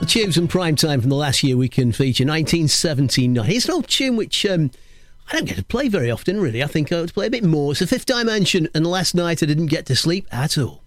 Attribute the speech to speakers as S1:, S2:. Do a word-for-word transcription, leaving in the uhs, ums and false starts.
S1: Tunes and prime time from the last year we can feature, nineteen seventy-nine. It's an old tune which um, I don't get to play very often, really. I think I ought to play a bit more. It's the Fifth Dimension, and last night I didn't get to sleep at all.